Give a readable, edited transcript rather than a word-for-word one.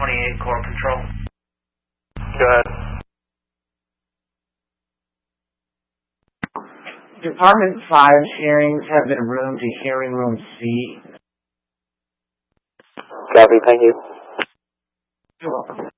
28 Core Control. Go ahead. Department 5 hearings have been moved to hearing room C. Copy, thank you. You're welcome.